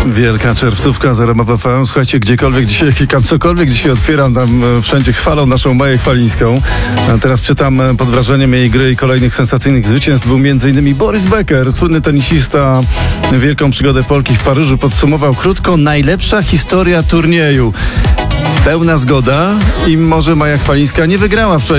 Wielka czerwcówka za RMF FM. Słuchajcie, gdziekolwiek dzisiaj klikam, cokolwiek dzisiaj otwieram, tam wszędzie chwalą naszą Maję Chwalińską. A teraz czytam pod wrażeniem jej gry i kolejnych sensacyjnych zwycięstw był m.in. Boris Becker, słynny tenisista. Wielką przygodę Polki w Paryżu podsumował krótko: najlepsza historia turnieju. Pełna zgoda i może Maja Chwalińska nie wygrała wczoraj